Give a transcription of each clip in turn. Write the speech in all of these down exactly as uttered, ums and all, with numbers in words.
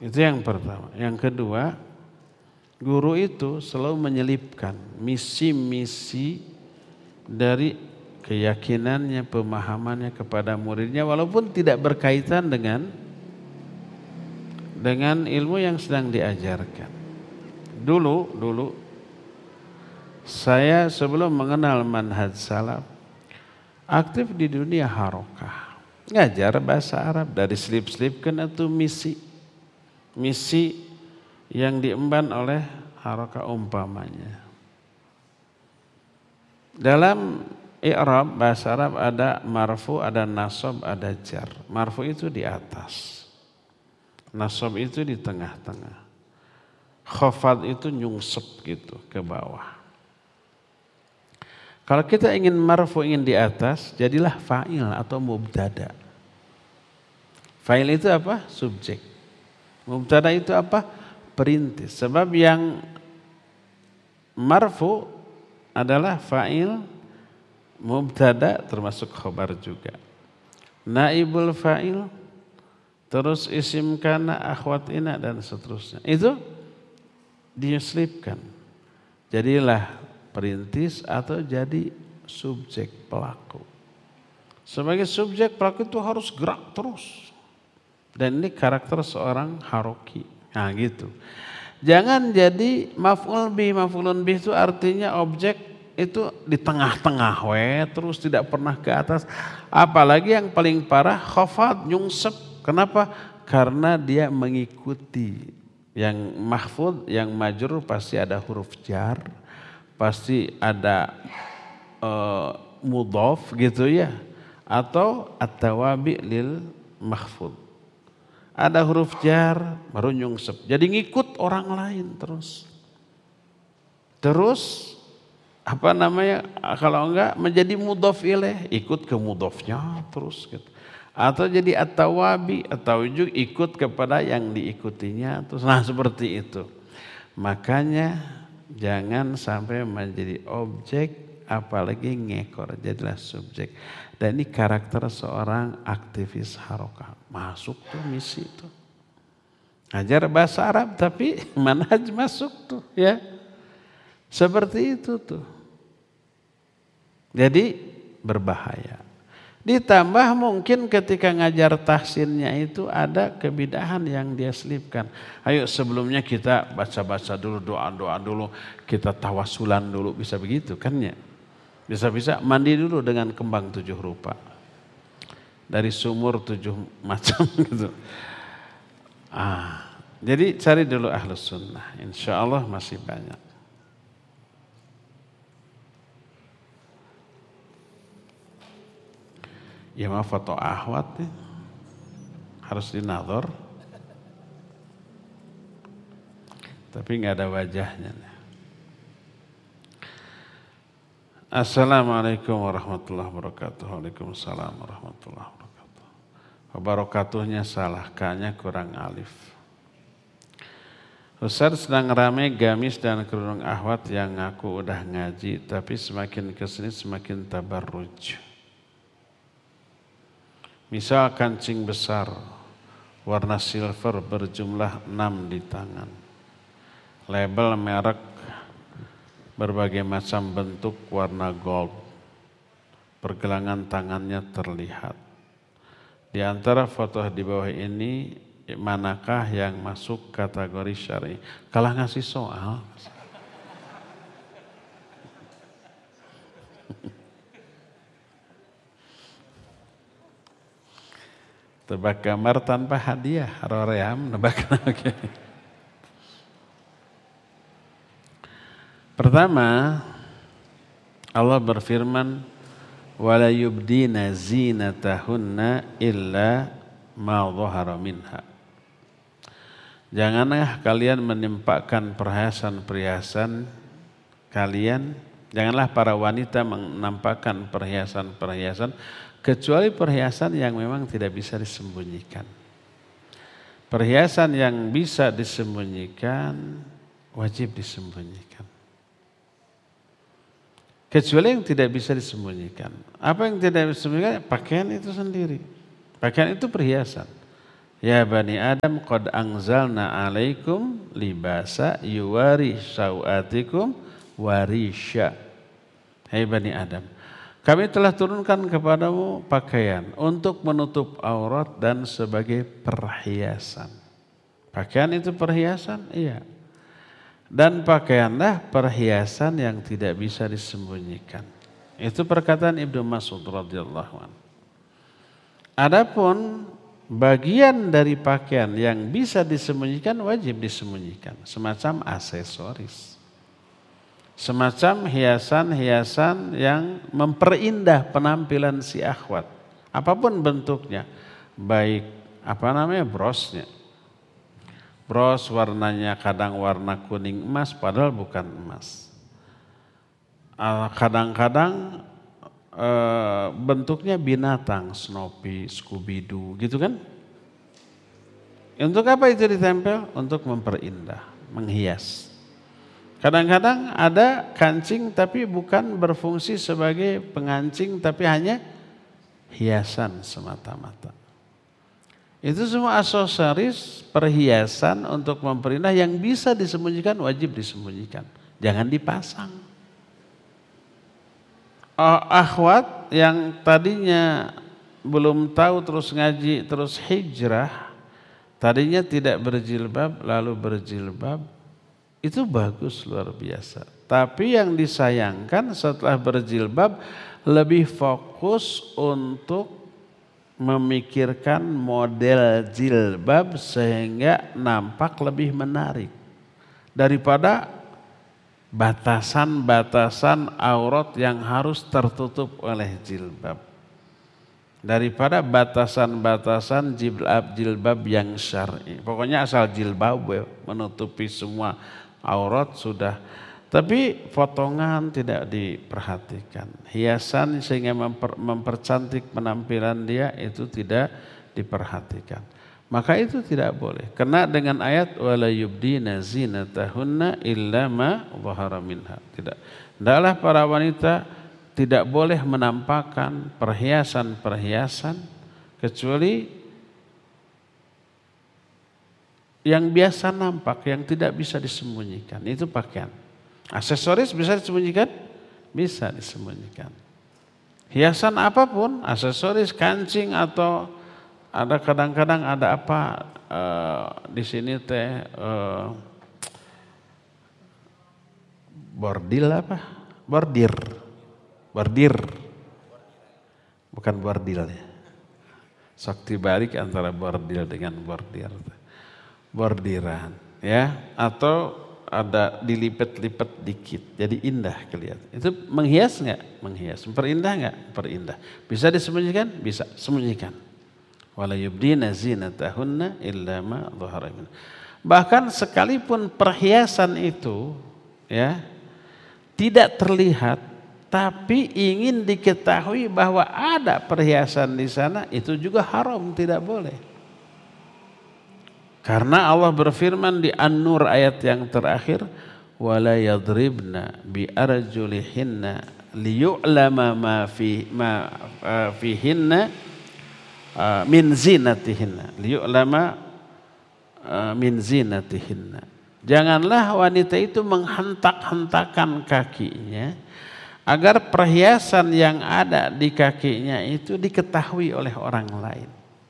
Itu yang pertama. Yang kedua, guru itu selalu menyelipkan misi-misi dari keyakinannya, pemahamannya kepada muridnya walaupun tidak berkaitan dengan dengan ilmu yang sedang diajarkan. Dulu, dulu saya sebelum mengenal manhaj salaf aktif di dunia harokah. Ngajar bahasa Arab dari selip-selipkan itu misi. Misi yang diemban oleh harokah umpamanya. Dalam i'rab bahasa Arab ada marfu, ada nasab, ada jar. Marfu itu di atas. Nasab itu di tengah-tengah. Khafad itu nyungsep gitu ke bawah. Kalau kita ingin marfu, ingin di atas, jadilah fa'il atau mubtada. Fa'il itu apa? Subjek. Mubtada itu apa? Perintis. Sebab yang marfu adalah fa'il, mubtada termasuk khabar juga. Naibul fa'il, terus isim kana, akhwat ina dan seterusnya. Itu diselipkan. Jadilah perintis atau jadi subjek pelaku. Sebagai subjek pelaku itu harus gerak terus. Dan ini karakter seorang haroki. Nah gitu. Jangan jadi maf'ul bih. Maf'ulun bih itu artinya objek itu di tengah-tengah we, terus tidak pernah ke atas. Apalagi yang paling parah khafad, nyungsep. Kenapa? Karena dia mengikuti yang mahfud, yang majrur pasti ada huruf jar, pasti ada uh, mudhaf gitu ya, atau at-tawabi lil mahfud. Ada huruf jar baru nyungsep. Jadi ngikut orang lain terus. Terus apa namanya? Kalau enggak menjadi mudhaf ilaih, ikut ke mudhafnya terus gitu. Atau jadi at-tawabi atau juga ikut kepada yang diikutinya terus. Nah seperti itu. Makanya jangan sampai menjadi objek apalagi ngekor, jadilah subjek. Dan ini karakter seorang aktivis harokah. Masuk tuh misi tuh. Ngajar bahasa Arab tapi manhaj masuk tuh ya. Seperti itu tuh. Jadi berbahaya. Ditambah mungkin ketika ngajar tahsinnya itu ada kebidahan yang dia selipkan. Ayo sebelumnya kita baca-baca dulu, doa-doa dulu, kita tawasulan dulu, bisa begitu kan ya? Bisa-bisa mandi dulu dengan kembang tujuh rupa. Dari sumur tujuh macam gitu. Ah, jadi cari dulu ahlus sunnah, insya Allah masih banyak. Ya mah foto ahwat nih. Harus dinadhor. Tapi nggak ada wajahnya. Assalamualaikum warahmatullahi wabarakatuh. Waalaikumsalam warahmatullahi wabarakatuh. Wabarakatuhnya salah, kayaknya kurang alif. Ustaz sedang ramai gamis dan kerudung ahwat yang ngaku udah ngaji, tapi semakin kesini semakin tabarruj. Misal kancing besar, warna silver berjumlah enam di tangan. Label merek berbagai macam bentuk warna gold. Pergelangan tangannya terlihat. Di antara foto di bawah ini, manakah yang masuk kategori syar'i? Kalah ngasih soal. Tebak gambar tanpa hadiah, roream nebak lagi. Pertama, Allah berfirman, wala yubdina zinatahunna illa ma dhahara minha. Janganlah kalian menimpakan perhiasan-perhiasan kalian, janganlah para wanita menampakkan perhiasan-perhiasan kecuali perhiasan yang memang tidak bisa disembunyikan. Perhiasan yang bisa disembunyikan wajib disembunyikan. Kecuali yang tidak bisa disembunyikan. Apa yang tidak bisa disembunyikan? Pakaian itu sendiri. Pakaian itu perhiasan. Ya bani Adam qad anzalna alaikum libasa yuwari sawatikum warisya. Hai bani Adam, kami telah turunkan kepadamu pakaian untuk menutup aurat dan sebagai perhiasan. Pakaian itu perhiasan? Iya. Dan pakaianlah perhiasan yang tidak bisa disembunyikan. Itu perkataan Ibnu Mas'ud radhiyallahu anhu. Adapun bagian dari pakaian yang bisa disembunyikan wajib disembunyikan, semacam aksesoris. Semacam hiasan-hiasan yang memperindah penampilan si akhwat. Apapun bentuknya, baik apa namanya brosnya. Bros warnanya kadang warna kuning emas padahal bukan emas. Kadang-kadang e, bentuknya binatang, Snoopy, Scooby-Doo gitu kan. Untuk apa itu ditempel? Untuk memperindah, menghias. Kadang-kadang ada kancing tapi bukan berfungsi sebagai pengancing tapi hanya hiasan semata-mata. Itu semua aksesoris perhiasan untuk memperindah yang bisa disembunyikan wajib disembunyikan. Jangan dipasang. Oh, akhwat yang tadinya belum tahu terus ngaji terus hijrah, tadinya tidak berjilbab lalu berjilbab, itu bagus luar biasa. Tapi yang disayangkan setelah berjilbab lebih fokus untuk memikirkan model jilbab sehingga nampak lebih menarik daripada batasan-batasan aurat yang harus tertutup oleh jilbab, daripada batasan-batasan jilbab-jilbab yang syar'i. Pokoknya asal jilbab menutupi semua aurat sudah. Tapi potongan tidak diperhatikan. Hiasan sehingga memper, mempercantik penampilan dia itu tidak diperhatikan. Maka itu tidak boleh. Kena dengan ayat wala yubdina zinatahunna illa ma dhahara minha. Tidak. Hendaklah para wanita tidak boleh menampakkan perhiasan-perhiasan kecuali yang biasa nampak, yang tidak bisa disembunyikan. Itu pakaian. Aksesoris bisa disembunyikan? Bisa disembunyikan. Hiasan apapun, aksesoris, kancing atau ada kadang-kadang ada apa uh, di sini teh uh, bordil apa? Bordir. Bordir. Bukan bordil ya. Sakti balik antara bordil dengan bordir. Bordiran ya, atau ada dilipet-lipet dikit, jadi indah kelihatan. Itu menghias nggak? Menghias. Memperindah nggak? Perindah. Bisa disembunyikan? Bisa. Sembunyikan. Wala yubdina zinatahunna illa ma dhahara minha. Bahkan sekalipun perhiasan itu ya tidak terlihat, tapi ingin diketahui bahwa ada perhiasan di sana, itu juga haram, tidak boleh. Karena Allah berfirman di An-Nur ayat yang terakhir, wala yadribna bi arjulihinna liyu'lama ma fi ma uh, fihinna uh, min zinatihinna liyu'lama uh, min zinatihinna. Janganlah wanita itu menghentak-hentakan kakinya agar perhiasan yang ada di kakinya itu diketahui oleh orang lain.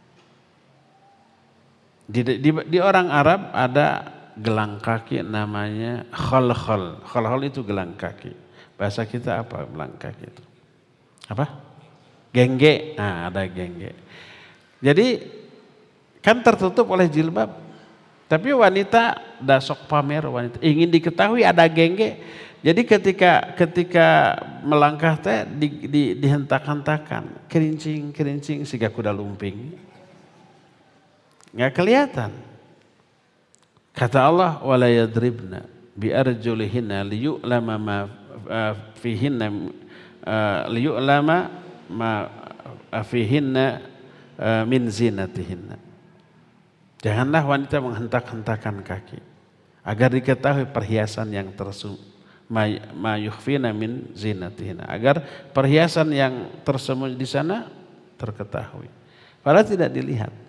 Di, di, di orang Arab ada gelang kaki namanya khalkhal. Khalkhal itu gelang kaki. Bahasa kita apa gelang kaki itu? Apa? Gengge. Nah, ada gengge. Jadi kan tertutup oleh jilbab. Tapi wanita dasok pamer, wanita ingin diketahui ada gengge. Jadi ketika ketika melangkah teh di, di, dihentak-hentakan, kerincing-kerincing siga kuda lumping. Nggak kelihatan. Kata Allah wala yadribna bi arjulihinna liyu'lama ma fihinna liyu'lama ma fihinna min zinatihinna. Janganlah wanita menghentak-hentakan kaki agar diketahui perhiasan yang tersembunyi ma yukhfina min zinatihinna, agar perhiasan yang tersembunyi di sana terketahui. Padahal tidak dilihat.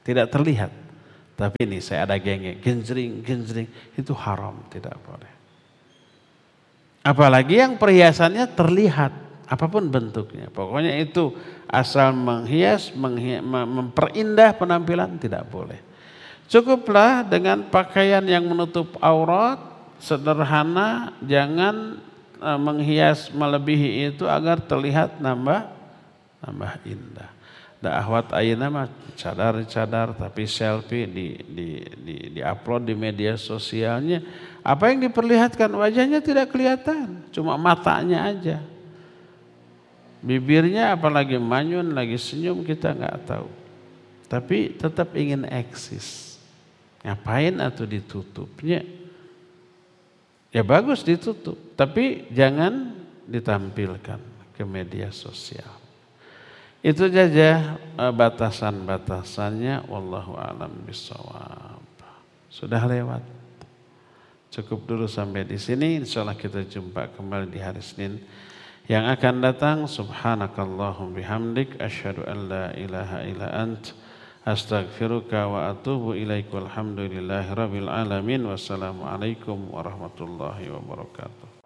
tidak terlihat. Tapi ini saya ada genge, genjring, genjring, itu haram, tidak boleh. Apalagi yang perhiasannya terlihat, apapun bentuknya. Pokoknya itu asal menghias, menghias memperindah penampilan, tidak boleh. Cukuplah dengan pakaian yang menutup aurat, sederhana, jangan uh, menghias melebihi itu agar terlihat nambah, nambah indah. Da ahwat ayeuna mah cadar-cadar tapi selfie di di di di-upload di media sosialnya. Apa yang diperlihatkan wajahnya tidak kelihatan, cuma matanya aja. Bibirnya apalagi manyun, lagi senyum kita nggak tahu. Tapi tetap ingin eksis. Ngapain atau ditutupnya? Ya bagus ditutup, tapi jangan ditampilkan ke media sosial. Itu saja batasan-batasannya. Wallahu a'lam bishawab. Sudah lewat. Cukup dulu sampai di sini. Insyaallah kita jumpa kembali di hari Senin yang akan datang. Subhanakallahum bihamdik asyhadu an la ilaha illa ant astaghfiruka wa atubu ilaik. Walhamdulillahirabbil alamin. Wassalamualaikum warahmatullahi wabarakatuh.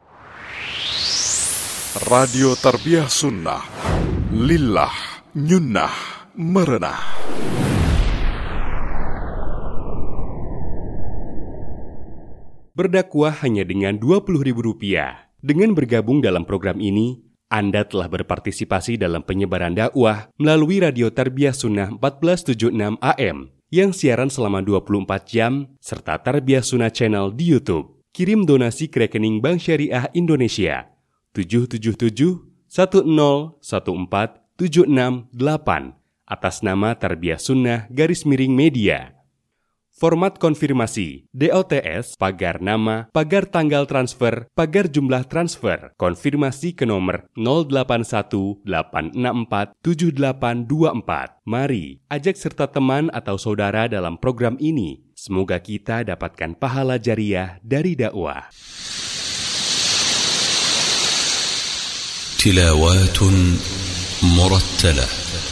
Radio Tarbiyah Sunnah, lillah, nyunnah, merenah. Berdakwah hanya dengan dua puluh ribu rupiah. Dengan bergabung dalam program ini, Anda telah berpartisipasi dalam penyebaran dakwah melalui Radio Tarbiyah Sunnah empat belas tujuh puluh enam A M yang siaran selama dua puluh empat jam serta Tarbiyah Sunnah Channel di YouTube. Kirim donasi ke rekening Bank Syariah Indonesia tujuh tujuh tujuh satu nol satu empat tujuh enam delapan atas nama Tarbiyah Sunnah garis miring media. Format konfirmasi D O T S, pagar nama, pagar tanggal transfer, pagar jumlah transfer. Konfirmasi ke nomor nol delapan satu delapan enam empat tujuh delapan dua empat. Mari ajak serta teman atau saudara dalam program ini. Semoga kita dapatkan pahala jariah dari dakwah. تلاوات مرتلة.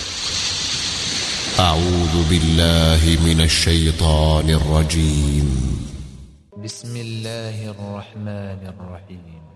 أعوذ بالله من الشيطان الرجيم. بسم الله الرحمن الرحيم.